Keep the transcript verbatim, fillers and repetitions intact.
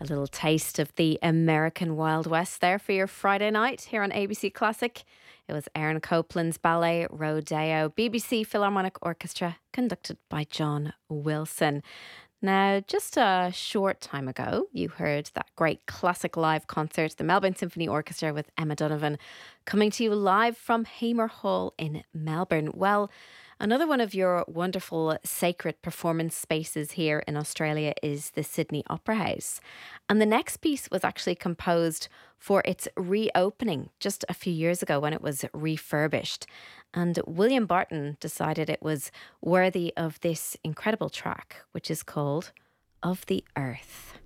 A little taste of the American Wild West there for your Friday night here on A B C Classic. It was Aaron Copland's ballet Rodeo, B B C Philharmonic Orchestra, conducted by John Wilson. Now, just a short time ago, you heard that great classic live concert, the Melbourne Symphony Orchestra with Emma Donovan, coming to you live from Hamer Hall in Melbourne. Well, another one of your wonderful sacred performance spaces here in Australia is the Sydney Opera House. And the next piece was actually composed for its reopening just a few years ago when it was refurbished. And William Barton decided it was worthy of this incredible track, which is called Of the Earth.